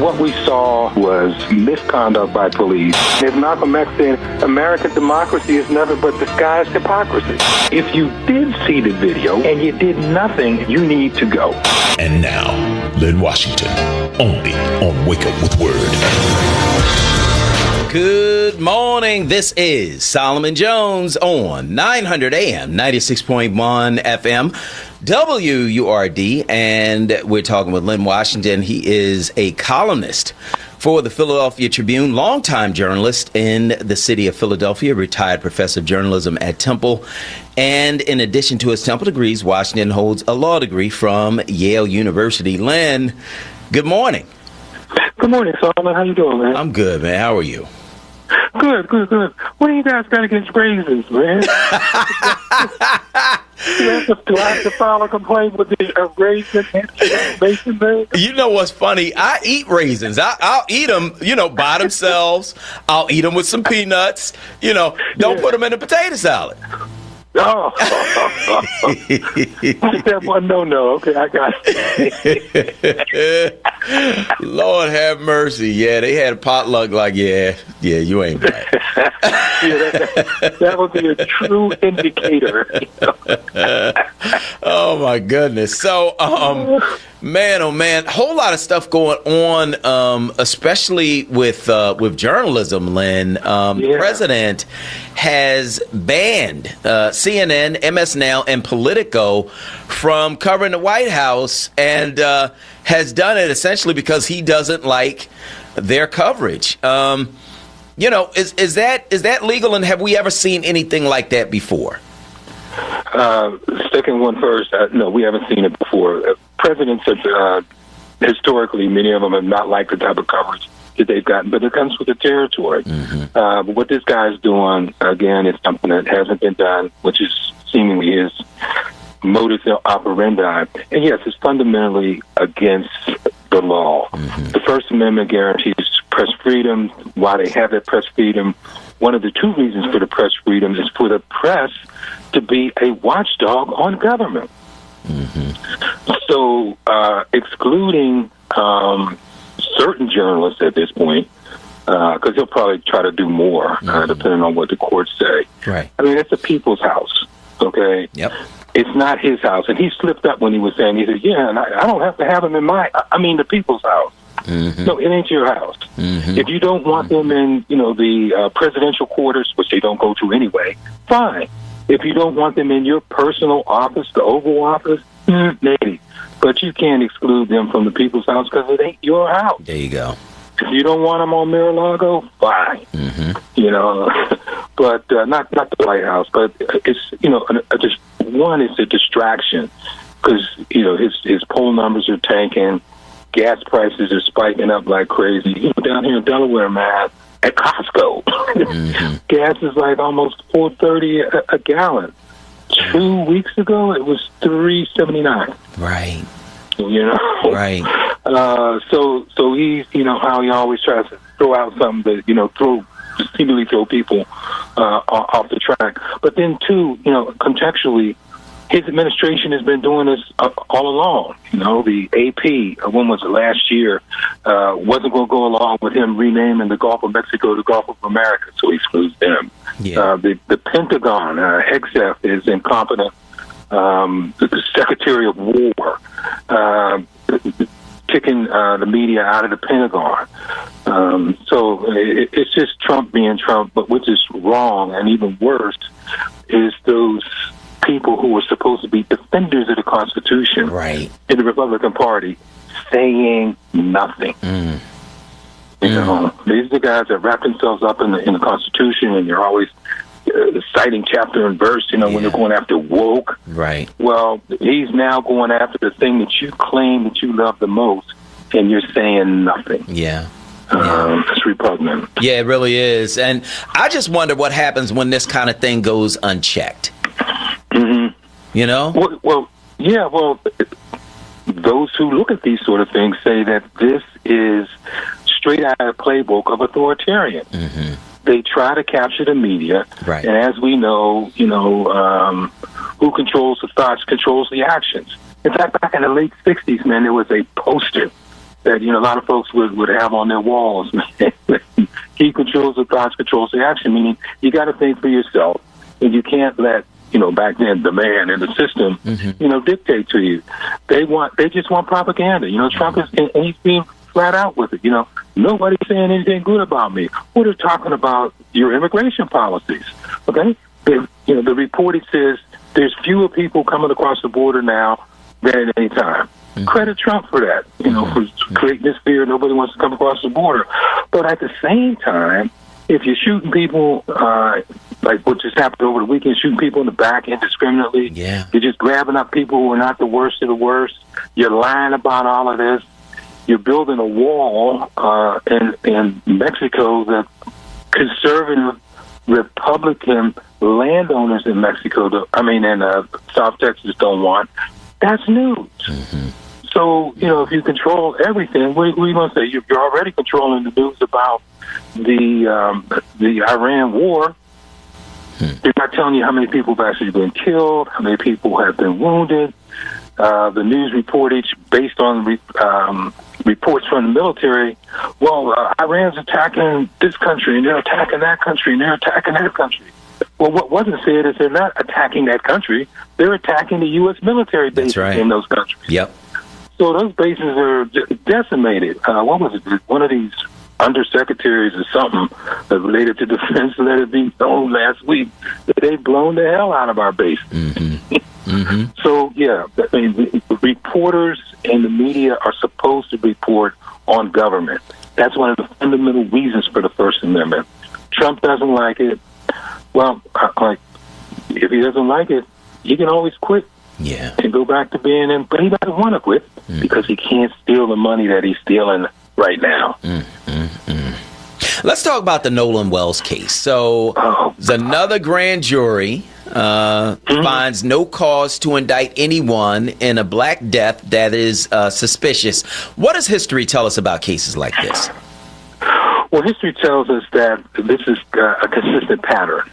what we saw was misconduct by police. As Malcolm X said, American democracy is never but disguised hypocrisy. If you did see the video and you did nothing, you need to go. And now, Lynn Washington, only on Wake Up with Word. Good morning. This is Solomon Jones on 900 AM, 96.1 FM, WURD, and we're talking with Lynn Washington. He is a columnist for the Philadelphia Tribune, longtime journalist in the city of Philadelphia, retired professor of journalism at Temple. And in addition to his Temple degrees, Washington holds a law degree from Yale University. Lynn, good morning. Good morning, Solomon. How you doing, man? I'm good, man. How are you? Good. What do you guys got against raisins, man? Do I have to file a complaint with the raisin information, man? You know what's funny? I eat raisins. I'll eat them, by themselves. I'll eat them with some peanuts. Don't put them in a potato salad. Oh, that one, no. Okay, I got it. Lord have mercy. Yeah, they had a potluck like, yeah, you ain't right. that would be a true indicator. Oh, my goodness. So, man, oh, man, whole lot of stuff going on, especially with journalism, Lynn. The president has banned CNN, MS Now, and Politico from covering the White House, and has done it essentially because he doesn't like their coverage. Is that legal, and have we ever seen anything like that before? Second one first. No, we haven't seen it before. Presidents have historically, many of them have not liked the type of coverage that they've gotten, but it comes with the territory. Mm-hmm. But what this guy's doing, again, is something that hasn't been done, which is seemingly his modus operandi. And yes, it's fundamentally against the law. Mm-hmm. The First Amendment guarantees press freedom. Why they have that press freedom, one of the two reasons for the press freedom is for the press to be a watchdog on government. Mm-hmm. So excluding certain journalists at this point, because he'll probably try to do more, depending on what the courts say. Right. I mean, it's the people's house, okay? Yep. It's not his house. And he slipped up when he was saying, he said, and I don't have to have them in the people's house. Mm-hmm. No, it ain't your house. Mm-hmm. If you don't want them in, the presidential quarters, which they don't go to anyway, fine. If you don't want them in your personal office, the Oval Office, maybe. But you can't exclude them from the people's house because it ain't your house. There you go. If you don't want them on Mar-a-Lago, fine. Mm-hmm. But not the White House. But it's, just one is a distraction because, his poll numbers are tanking. Gas prices are spiking up like crazy. Down here in Delaware, man, at Costco, mm-hmm. gas is like almost $4.30 a gallon. 2 weeks ago, it was $3.79. Right. Right. So he's, how he always tries to throw out something to, seemingly throw people off the track. But then, too, contextually, his administration has been doing this all along. The AP, when was it, last year, wasn't going to go along with him renaming the Gulf of Mexico the Gulf of America, so he excludes them. Yeah. The Pentagon, Hegseth, is incompetent. The Secretary of War, kicking the media out of the Pentagon. So it's just Trump being Trump, but which is wrong, and even worse is those people who were supposed to be defenders of the Constitution in the Republican Party saying nothing. Mm. These are the guys that wrap themselves up in the Constitution, and you're always citing chapter and verse, when they're going after woke. Right. Well, he's now going after the thing that you claim that you love the most, and you're saying nothing. Yeah. It's repugnant. Yeah, it really is. And I just wonder what happens when this kind of thing goes unchecked. Mm-hmm. Well, those who look at these sort of things say that this is straight out of the playbook of authoritarian. Mm-hmm. They try to capture the media, right. And as we know, who controls the thoughts controls the actions. In fact, back in the late 60s, man, there was a poster that, a lot of folks would have on their walls. He controls the thoughts, controls the action, meaning you got to think for yourself, and you can't let, back then, the man and the system, dictate to you. They just want propaganda. Trump is, and he's being flat out with it. Nobody's saying anything good about me. Well, they're talking about your immigration policies. Okay, the report, it says there's fewer people coming across the border now than at any time. Credit Trump for that. For creating this fear, nobody wants to come across the border. But at the same time, if you're shooting people, like what just happened over the weekend, shooting people in the back indiscriminately, you're just grabbing up people who are not the worst of the worst. You're lying about all of this. You're building a wall in Mexico that conservative Republican landowners in Mexico, in South Texas don't want. That's news. So, if you control everything, what are you going to say? You're already controlling the news about the Iran war. They're not telling you how many people have actually been killed, how many people have been wounded. The news reportage based on reports from the military, Iran's attacking this country, and they're attacking that country, and they're attacking that country. Well, what wasn't said is they're not attacking that country. They're attacking the U.S. military bases in those countries. Yep. So those bases are decimated. What was it? One of these undersecretaries or something related to defense let it be known last week that they've blown the hell out of our base. So, the reporters and the media are supposed to report on government. That's one of the fundamental reasons for the First Amendment. Trump doesn't like it. Well, if he doesn't like it, he can always quit and go back to being in. But he doesn't want to quit because he can't steal the money that he's stealing right now. Let's talk about the Nolan Wells case. So, another grand jury finds no cause to indict anyone in a black death that is suspicious. What does history tell us about cases like this? Well, history tells us that this is a consistent pattern,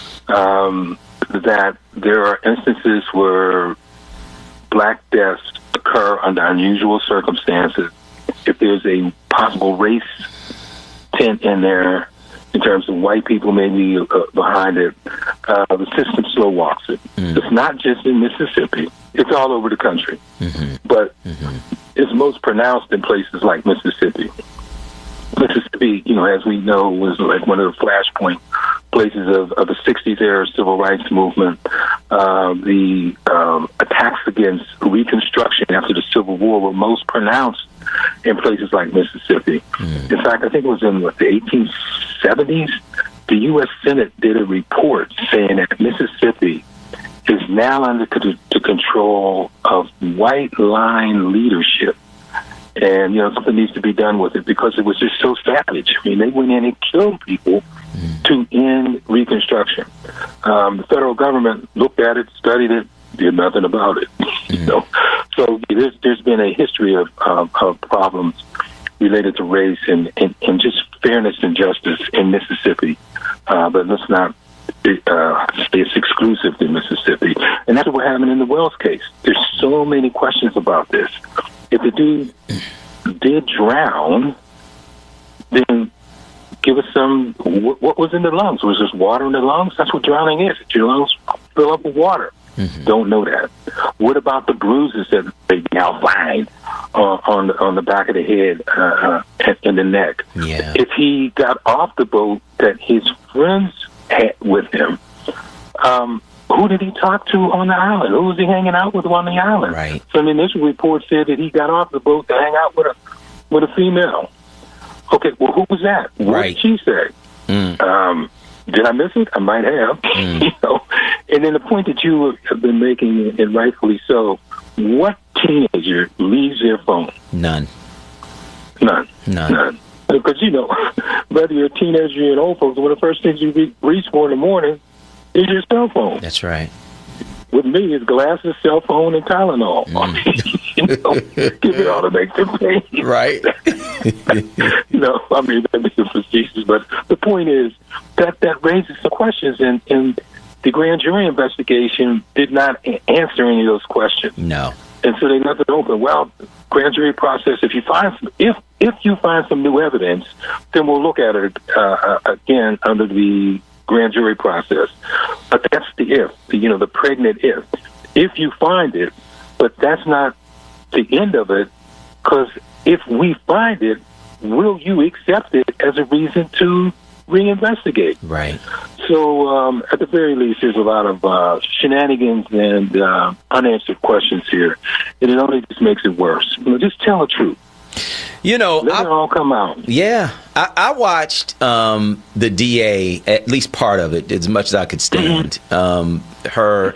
that there are instances where black deaths occur under unusual circumstances. If there's a possible race tint in there, in terms of white people maybe behind it, the system slow walks it. It's not just in Mississippi. It's all over the country. But it's most pronounced in places like Mississippi. Mississippi, as we know, was like one of the flashpoint places of the 60s era civil rights movement. The attacks against Reconstruction after the Civil War were most pronounced in places like Mississippi. In fact, I think it was in the 1870s, the U.S. Senate did a report saying that Mississippi is now under the control of white line leadership. And, something needs to be done with it because it was just so savage. I mean, they went in and killed people to end Reconstruction. The federal government looked at it, studied it, did nothing about it. So there's been a history of problems related to race and just fairness and justice in Mississippi. But let's not say it's exclusive to Mississippi. And that's what happened in the Wells case. There's so many questions about this. If the dude did drown, then give us some, what was in the lungs? Was there water in the lungs? That's what drowning is. Your lungs fill up with water. Don't know that. What about the bruises that they now find on the back of the head and the neck? If he got off the boat that his friends had with him, who did he talk to on the island? Who was he hanging out with on the island? Right. So the initial report said that he got off the boat to hang out with a female. Okay, well, who was that? What did she say? Did I miss it? I might have. And then the point that you have been making, and rightfully so, what teenager leaves their phone? None. Because, whether you're a teenager or an old folks, one of the first things you reach for in the morning is your cell phone. That's right. With me, it's glasses, cell phone, and Tylenol. Give it all to make them pay. Right. That is facetious, but the point is that raises some questions, and the grand jury investigation did not answer any of those questions. No. And so they left it open. Well, grand jury process, if you find some new evidence, then we'll look at it again under the grand jury process. But that's the if, the pregnant if. If you find it, but that's not the end of it, because if we find it, will you accept it as a reason to reinvestigate? Right. So at the very least, there's a lot of shenanigans and unanswered questions here, and it only just makes it worse. Just tell the truth. Let it all come out. Yeah. I watched the DA, at least part of it, as much as I could stand, her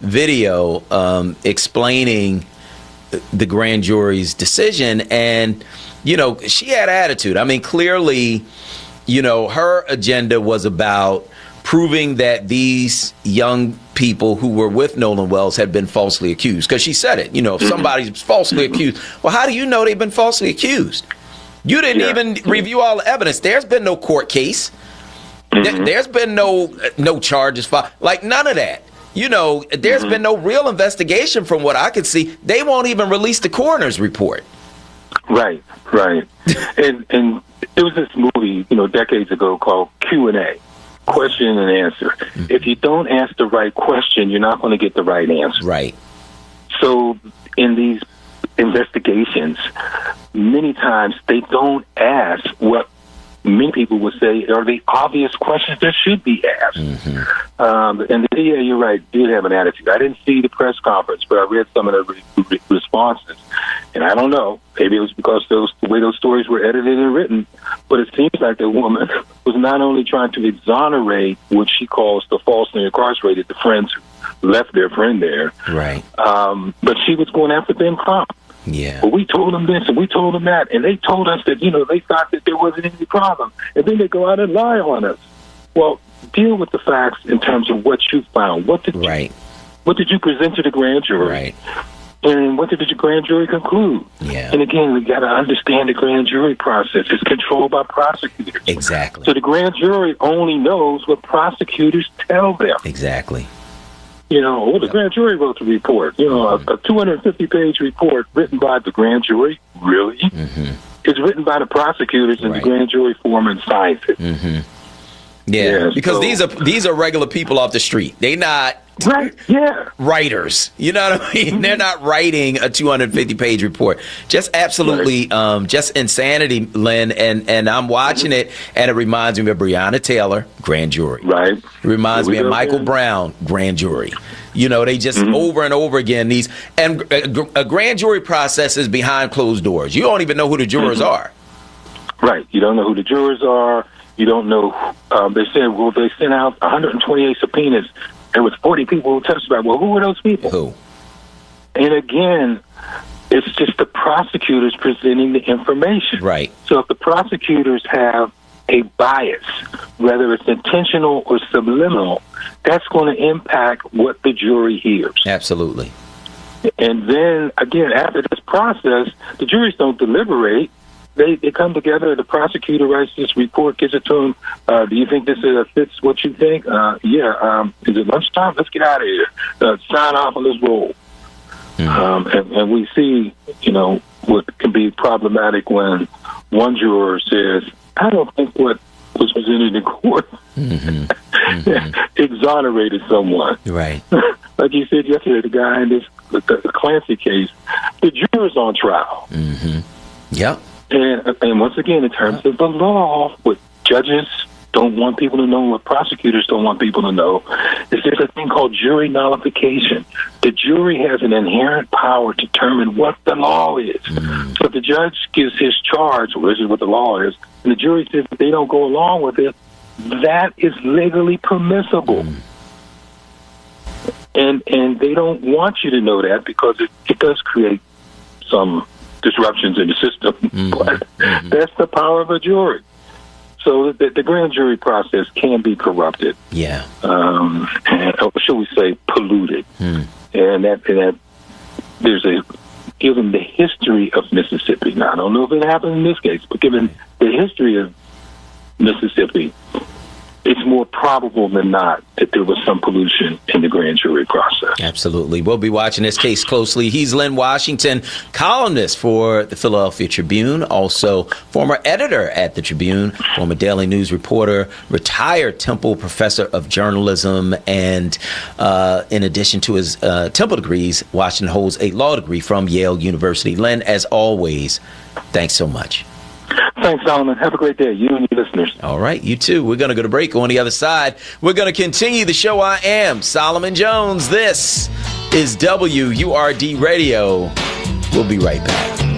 video explaining the grand jury's decision. And, she had attitude. I mean, clearly, her agenda was about proving that these young people who were with Nolan Wells had been falsely accused. Because she said it, if somebody's falsely accused, well, how do you know they've been falsely accused? You didn't even review all the evidence. There's been no court case. There's been no charges filed. Like, none of that. There's been no real investigation from what I could see. They won't even release the coroner's report. Right. and there was this movie, decades ago called Q&A, question and answer. If you don't ask the right question, you're not going to get the right answer. Right. So in these investigations, many times they don't ask what many people would say are the obvious questions that should be asked. And the DA, you're right, did have an attitude. I didn't see the press conference, but I read some of the responses. And I don't know, maybe it was because the way those stories were edited and written, but it seems like the woman was not only trying to exonerate what she calls the falsely incarcerated, the friends who left their friend there, right? But she was going after them Trump. Yeah. But we told them this and we told them that, and they told us that, they thought that there wasn't any problem. And then they go out and lie on us. Well, deal with the facts in terms of what you found. What did you present to the grand jury? Right. And what did the grand jury conclude? Yeah. And again, we got to understand the grand jury process is controlled by prosecutors. Exactly. So the grand jury only knows what prosecutors tell them. Exactly. The grand jury wrote the report. A 250-page report written by the grand jury. Really? It's written by the prosecutors, and the grand jury foreman signs it. Yeah, because these are regular people off the street. They not writers. You know what I mean? They're not writing a 250-page report. Just absolutely, just insanity, Lynn. And I'm watching it, and it reminds me of Breonna Taylor, grand jury. Right. It reminds me of Michael Brown, grand jury. They just over and over again and a grand jury process is behind closed doors. You don't even know who the jurors are. Right. You don't know who the jurors are. You don't know. They sent out 128 subpoenas. There was 40 people who testified. Well, who were those people? Who? And again, it's just the prosecutors presenting the information. Right. So if the prosecutors have a bias, whether it's intentional or subliminal, that's going to impact what the jury hears. Absolutely. And then, again, after this process, the juries don't deliberate. They come together, the prosecutor writes this report, gives it to them. Do you think this fits what you think? Is it lunchtime? Let's get out of here. Sign off on this roll. And we see, what can be problematic when one juror says, I don't think what was presented in court exonerated someone. Right. Like you said yesterday, the guy in the Clancy case, the juror's on trial. Yep. And once again, in terms of the law, what judges don't want people to know, what prosecutors don't want people to know, is there's a thing called jury nullification. The jury has an inherent power to determine what the law is. So if the judge gives his charge, well, this is what the law is, and the jury says that they don't go along with it, that is legally permissible. And they don't want you to know that because it does create some disruptions in the system, but that's the power of a jury. So the grand jury process can be corrupted. Yeah. And, shall we say, polluted. And that there's given the history of Mississippi. Now, I don't know if it happened in this case, but given the history of Mississippi, it's more probable than not that there was some pollution in the grand jury process. Absolutely. We'll be watching this case closely. He's Lynn Washington, columnist for the Philadelphia Tribune, also former editor at the Tribune, former Daily News reporter, retired Temple professor of journalism, and in addition to his Temple degrees, Washington holds a law degree from Yale University. Lynn, as always, thanks so much. Thanks, Solomon. Have a great day, you and your listeners. All right, you too. We're going to go to break. On the other side, we're going to continue the show. I am Solomon Jones. This is WURD Radio. We'll be right back.